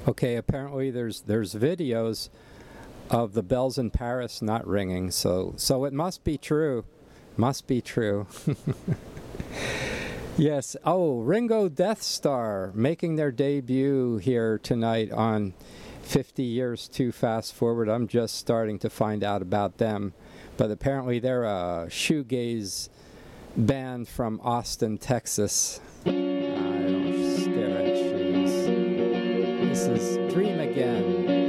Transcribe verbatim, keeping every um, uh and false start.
Okay, apparently there's there's videos of the bells in Paris not ringing, so so it must be true. Must be true. Yes. Oh, Ringo Death Star making their debut here tonight on fifty Years Too Fast Forward. I'm just starting to find out about them, but apparently they're a shoegaze band from Austin, Texas. I don't stare at shoes. This is Dream Again.